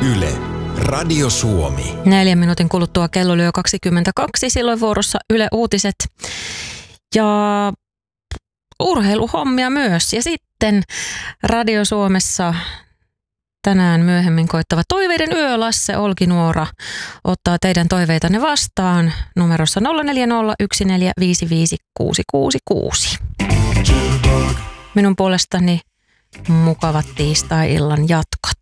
Yle, Radio Suomi. 4 minuutin kuluttua kello lyö 22, silloin vuorossa Yle Uutiset ja urheiluhommia myös. Ja sitten Radio Suomessa tänään myöhemmin koittava Toiveiden yö, Lasse Olkinuora ottaa teidän toiveitanne vastaan numerossa 0401455666. Minun puolestani mukavat tiistai-illan jatkot.